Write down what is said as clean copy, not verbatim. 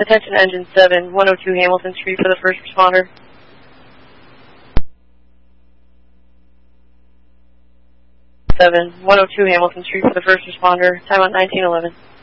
Attention engine 7, 102 Hamilton Street for the first responder. 7, 102 Hamilton Street for the first responder. Time out 1911.